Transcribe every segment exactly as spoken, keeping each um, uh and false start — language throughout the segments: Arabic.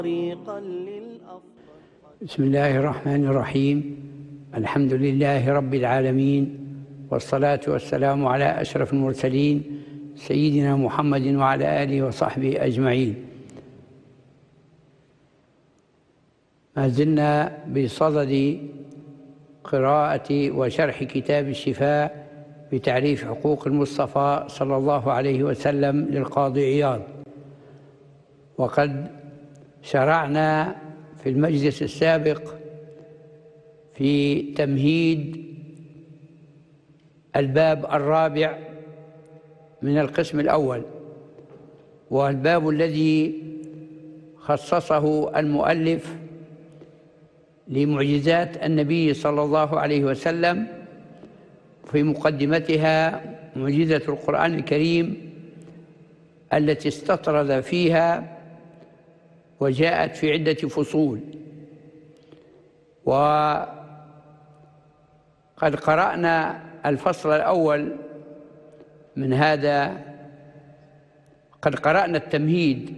بسم الله الرحمن الرحيم. الحمد لله رب العالمين، والصلاة والسلام على أشرف المرسلين سيدنا محمد وعلى آله وصحبه أجمعين. ما زلنا بصدد قراءة وشرح كتاب الشفاء بتعريف حقوق المصطفى صلى الله عليه وسلم للقاضي عياض، وقد شرعنا في المجلس السابق في تمهيد الباب الرابع من القسم الأول، والباب الذي خصصه المؤلف لمعجزات النبي صلى الله عليه وسلم، في مقدمتها معجزة القرآن الكريم التي استطرد فيها وجاءت في عدة فصول. وقد قرأنا الفصل الأول من هذا، قد قرأنا التمهيد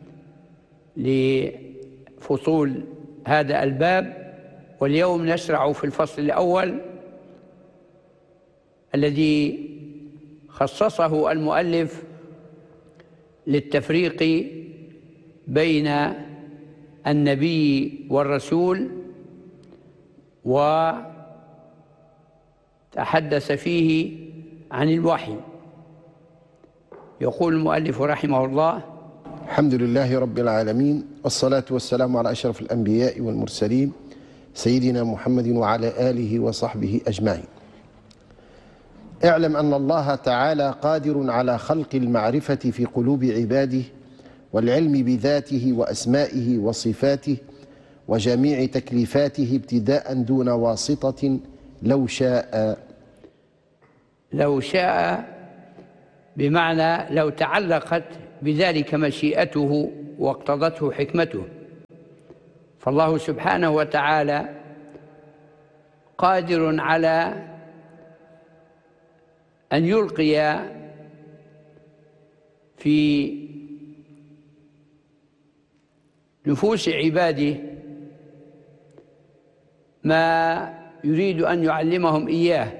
لفصول هذا الباب، واليوم نشرع في الفصل الأول الذي خصصه المؤلف للتفريق بين النبي والرسول، وتحدث فيه عن الوحي. يقول المؤلف رحمه الله: الحمد لله رب العالمين، والصلاة والسلام على أشرف الأنبياء والمرسلين سيدنا محمد وعلى آله وصحبه أجمعين. اعلم أن الله تعالى قادر على خلق المعرفة في قلوب عباده، والعلم بذاته وأسمائه وصفاته وجميع تكليفاته ابتداء دون واسطة لو شاء. لو شاء بمعنى لو تعلقت بذلك مشيئته واقتضته حكمته، فالله سبحانه وتعالى قادر على أن يلقي في نفوس عباده ما يريد أن يعلمهم إياه،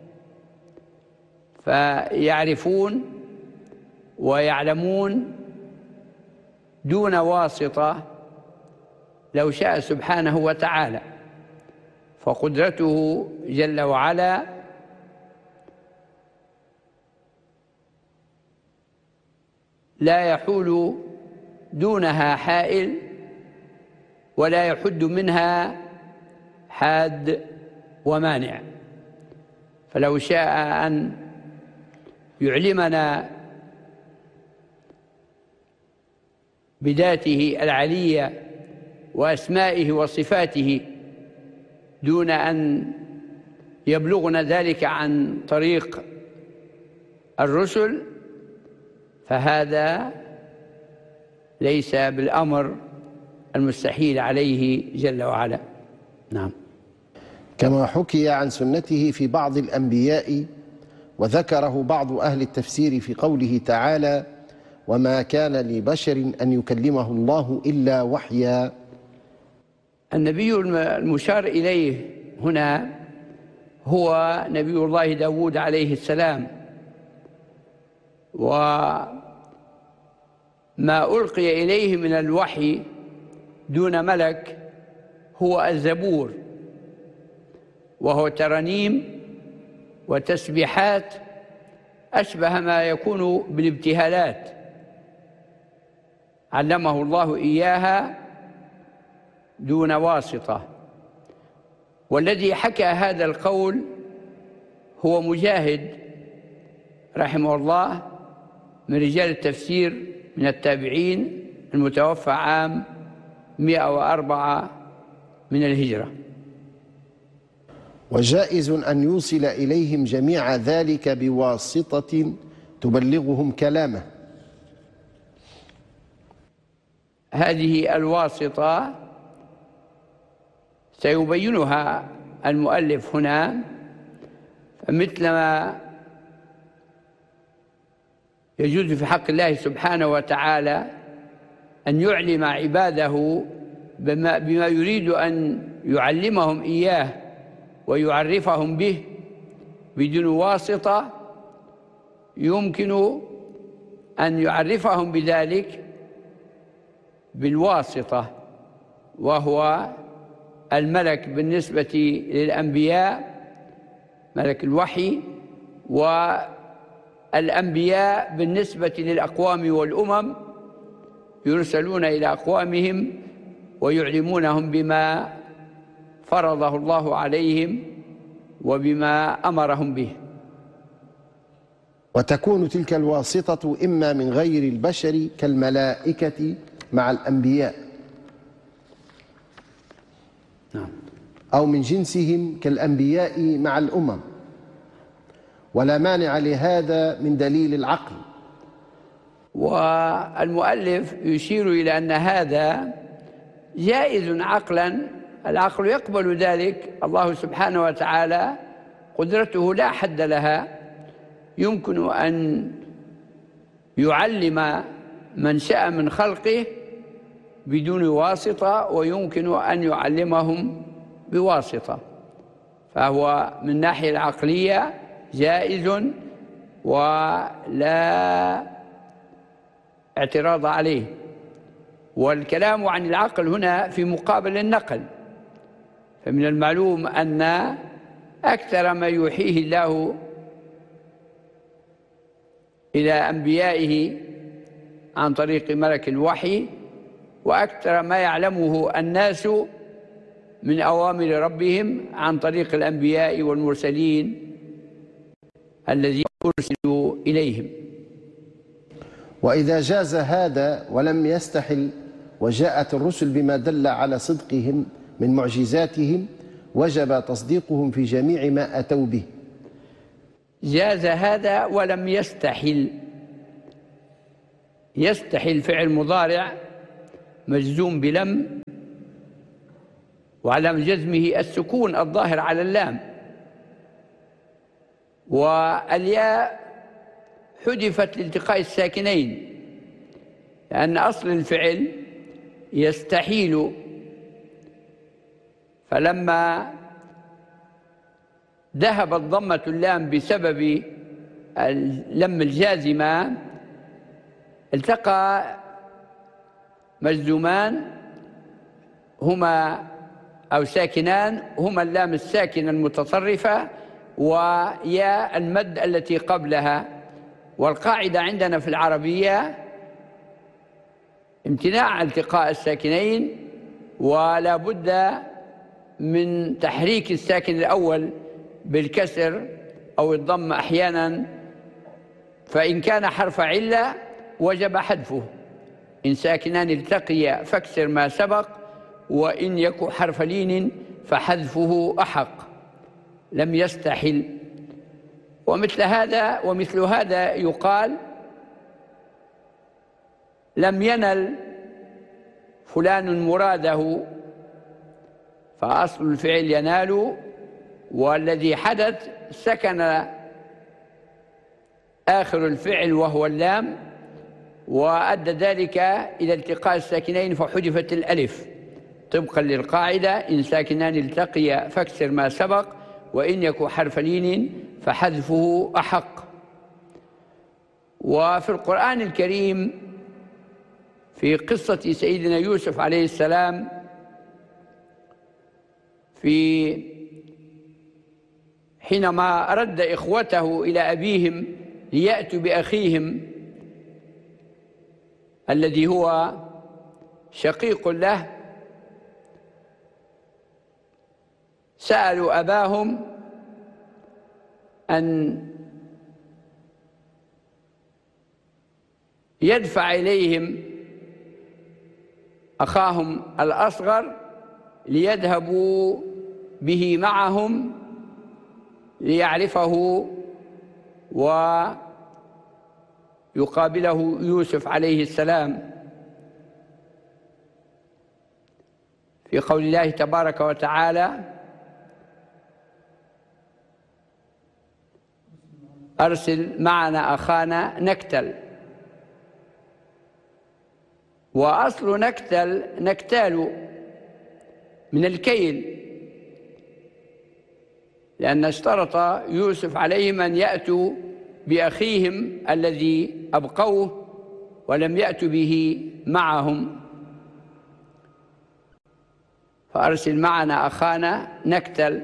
فيعرفون ويعلمون دون واسطة لو شاء سبحانه وتعالى. فقدرته جل وعلا لا يحول دونها حائل، ولا يحد منها حاد ومانع. فلو شاء أن يعلمنا بذاته العلية وأسمائه وصفاته دون أن يبلغنا ذلك عن طريق الرسل، فهذا ليس بالأمر المستحيل عليه جل وعلا. نعم. كما حكي عن سنته في بعض الأنبياء، وذكره بعض أهل التفسير في قوله تعالى: وما كان لبشر أن يكلمه الله إلا وحيا. النبي المشار إليه هنا هو نبي الله داود عليه السلام، وما ألقي إليه من الوحي دون ملك هو الزبور، وهو ترانيم وتسبيحات أشبه ما يكون بالابتهالات، علمه الله إياها دون واسطة. والذي حكى هذا القول هو مجاهد رحمه الله من رجال التفسير من التابعين، المتوفى عام مئة وأربعة من الهجرة. وجائز أن يوصل إليهم جميع ذلك بواسطة تبلغهم كلامه. هذه الواسطة سيبينها المؤلف هنا، فمثلما يجوز في حق الله سبحانه وتعالى أن يعلم عباده بما, بما يريد أن يعلمهم إياه ويعرفهم به بدون واسطة، يمكن أن يعرفهم بذلك بالواسطة، وهو الملك بالنسبة للأنبياء ملك الوحي، والأنبياء بالنسبة للأقوام والأمم يرسلون إلى أقوامهم ويعلمونهم بما فرضه الله عليهم وبما أمرهم به. وتكون تلك الواسطة إما من غير البشر كالملائكة مع الأنبياء، نعم، أو من جنسهم كالأنبياء مع الأمم، ولا مانع لهذا من دليل العقل. والمؤلف يشير إلى أن هذا جائز عقلا، العقل يقبل ذلك. الله سبحانه وتعالى قدرته لا حد لها، يمكن أن يعلم من شاء من خلقه بدون واسطة، ويمكن أن يعلمهم بواسطة، فهو من الناحية العقلية جائز ولا اعتراض عليه. والكلام عن العقل هنا في مقابل النقل، فمن المعلوم أن أكثر ما يوحيه الله إلى أنبيائه عن طريق ملك الوحي، وأكثر ما يعلمه الناس من أوامر ربهم عن طريق الأنبياء والمرسلين الذين أرسلوا إليهم. وإذا جاز هذا ولم يستحل وجاءت الرسل بما دل على صدقهم من معجزاتهم، وجب تصديقهم في جميع ما أتوا به. جاز هذا ولم يستحل. يستحل فعل مضارع مجزوم بلم، وعلى جزمه السكون الظاهر على اللام، والياء حذفت لالتقاء الساكنين، لأن أصل الفعل يستحيل، فلما ذهبت ضمة اللام بسبب اللم الجازمة التقى مجزومان هما أو ساكنان هما اللام الساكنة المتطرفة ويا المد التي قبلها. والقاعدة عندنا في العربية امتناع التقاء الساكنين، ولا بد من تحريك الساكن الأول بالكسر أو الضم أحيانا، فإن كان حرف علة وجب حذفه، إن ساكنان التقيا فاكسر ما سبق، وإن يكن حرف لين فحذفه أحق، لم يستحل. ومثل هذا ومثل هذا يقال لم ينل فلان مراده، فأصل الفعل ينال، والذي حدث سكن آخر الفعل وهو اللام، وأدى ذلك إلى التقاء الساكنين فحذفت الألف طبقا للقاعدة إن ساكنان التقيا فاكسر ما سبق، وإن يكن حرف لين فحذفه أحق. وفي القرآن الكريم في قصة سيدنا يوسف عليه السلام في حينما رد إخوته إلى أبيهم ليأتوا بأخيهم الذي هو شقيق له، سألوا أباهم أن يدفع إليهم أخاهم الأصغر ليذهبوا به معهم ليعرفه ويقابله يوسف عليه السلام، في قول الله تبارك وتعالى: أرسل معنا أخانا نكتل وأصل نكتل نكتال من الكيل، لأن اشترط يوسف عليهم أن يأتوا بأخيهم الذي أبقوه ولم يأتوا به معهم، فأرسل معنا أخانا نكتل.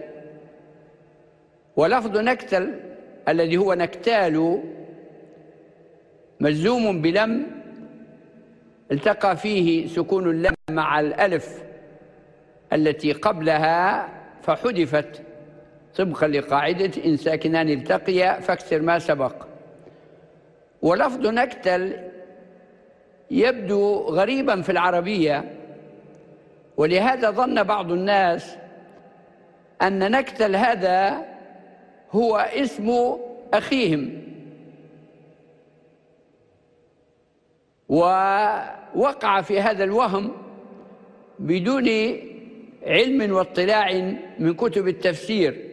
ولفظ نكتل الذي هو نكتال مجزوم بلم التقى فيه سكون اللام مع الألف التي قبلها فحذفت طبقا لقاعدة إن ساكنان التقيا فاكسر ما سبق. ولفظ نكتل يبدو غريبا في العربية، ولهذا ظن بعض الناس أن نكتل هذا هو اسم أخيهم، ووقع في هذا الوهم بدون علم واطلاع من كتب التفسير،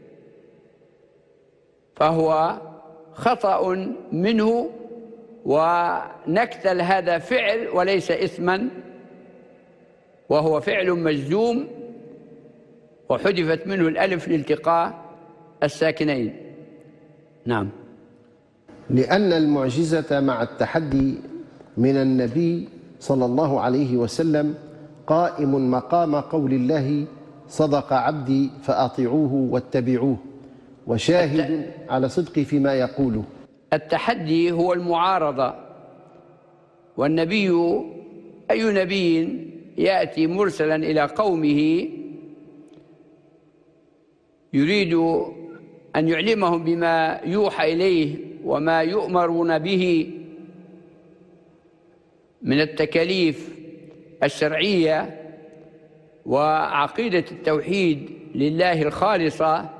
فهو خطأ منه. ونكتل هذا فعل وليس اسما، وهو فعل مجزوم وحذفت منه الألف لالتقاء الساكنين. نعم. لأن المعجزة مع التحدي من النبي صلى الله عليه وسلم قائم مقام قول الله صدق عبدي فأطيعوه واتبعوه، وشاهد على صدقي فيما يقوله. التحدي هو المعارضة، والنبي أي نبي يأتي مرسلا إلى قومه يريد أن يعلمهم بما يوحى إليه وما يؤمرون به من التكاليف الشرعية وعقيدة التوحيد لله الخالصة،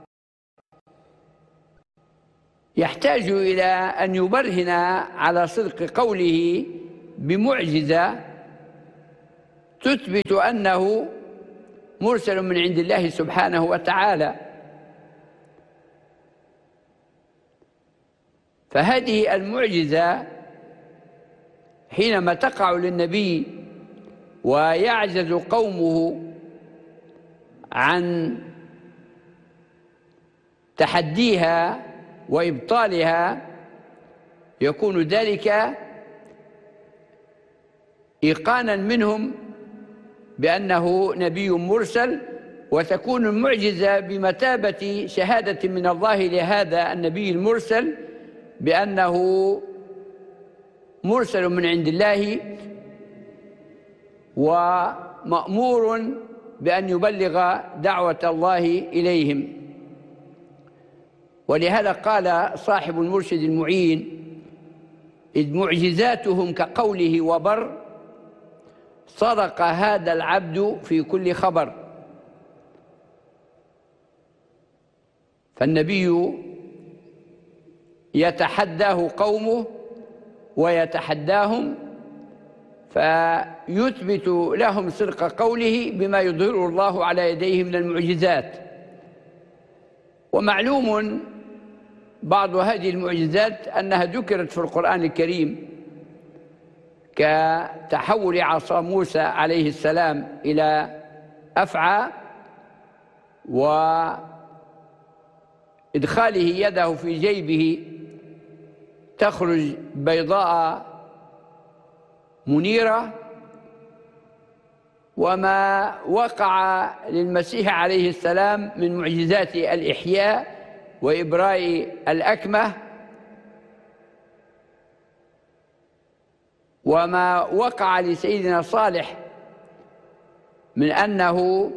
يحتاج إلى أن يبرهن على صدق قوله بمعجزة تثبت أنه مرسل من عند الله سبحانه وتعالى. فهذه المعجزة حينما تقع للنبي ويعجز قومه عن تحديها وإبطالها، يكون ذلك إيقانا منهم بأنه نبي مرسل، وتكون المعجزة بمثابة شهادة من الله لهذا النبي المرسل بأنه مرسل من عند الله ومأمور بأن يبلغ دعوة الله إليهم. ولهذا قال صاحب المرشد المعين: إذ معجزاتهم كقوله وبر، صدق هذا العبد في كل خبر. فالنبي يتحداه قومه ويتحداهم فيثبت لهم صدق قوله بما يظهره الله على يديه من المعجزات. ومعلوم بعض هذه المعجزات أنها ذكرت في القرآن الكريم، كتحول عصا موسى عليه السلام إلى أفعى، وإدخاله يده في جيبه تخرج بيضاء منيرة، وما وقع للمسيح عليه السلام من معجزات الإحياء وإبراء الأكمة، وما وقع لسيدنا صالح من أنه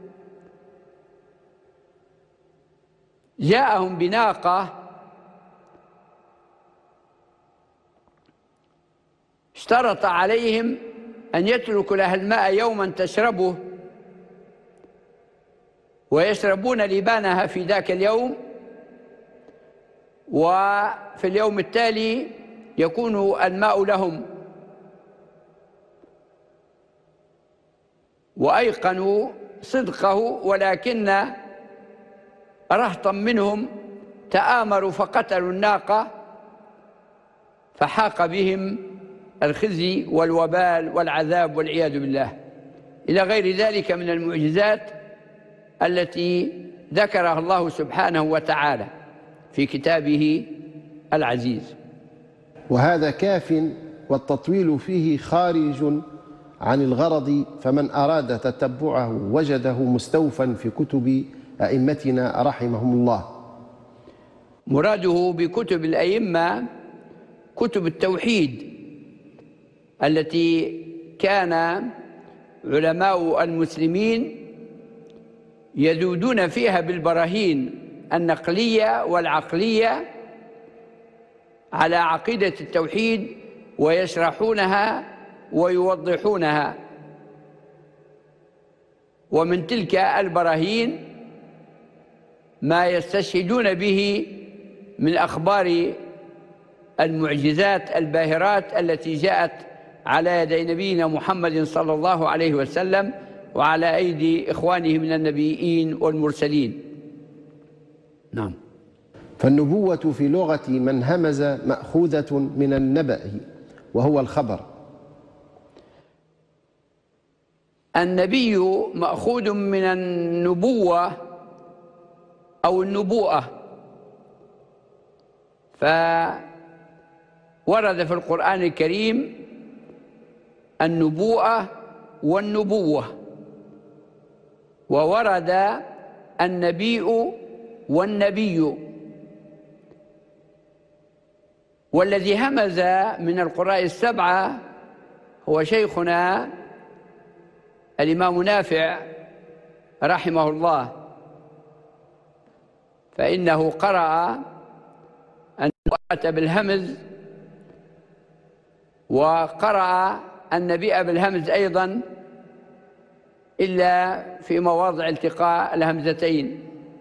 جاءهم بناقة اشترط عليهم أن يتركوا لها الماء يوما تشربه، ويشربون لبانها في ذاك اليوم، وفي اليوم التالي يكون الماء لهم. وأيقنوا صدقه، ولكن رهطا منهم تآمروا فقتلوا الناقة، فحاق بهم الخزي والوبال والعذاب والعياذ بالله، إلى غير ذلك من المعجزات التي ذكرها الله سبحانه وتعالى في كتابه العزيز. وهذا كاف، والتطويل فيه خارج عن الغرض، فمن أراد تتبعه وجده مستوفا في كتب أئمتنا رحمهم الله. مراده بكتب الأئمة كتب التوحيد التي كان علماء المسلمين يذودون فيها بالبراهين النقلية والعقلية على عقيدة التوحيد، ويشرحونها ويوضحونها. ومن تلك البراهين ما يستشهدون به من أخبار المعجزات الباهرات التي جاءت على يدي نبينا محمد صلى الله عليه وسلم وعلى أيدي إخوانه من النبيين والمرسلين. نعم. فالنبوة في لغة من همز مأخوذة من النبأ، وهو الخبر. النبي مأخوذ من النبوة أو النبوءة، فورد في القرآن الكريم النبوءة والنبوة، وورد النبي والنبي. والذي همز من القراء السبعة هو شيخنا الإمام نافع رحمه الله، فإنه قرأ النبوءة بالهمز، وقرأ النبي بالهمز أيضا، إلا في مواضع التقاء الهمزتين،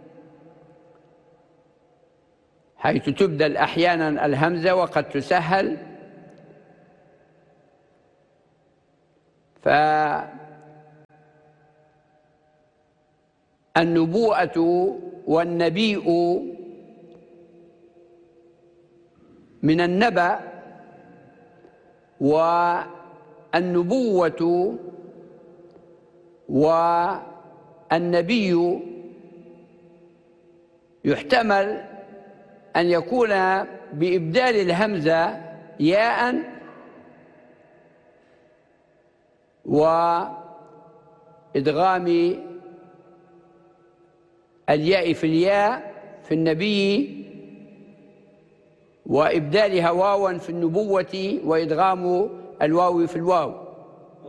حيث تبدل أحيانا الهمزة وقد تسهل. فالنبوءة والنبيء من النبأ، والنبوة والنبي يحتمل أن يكون بإبدال الهمزة ياء وإدغام الياء في الياء في النبي، وإبدالها واوا في النبوة وإدغام الواو في الواو.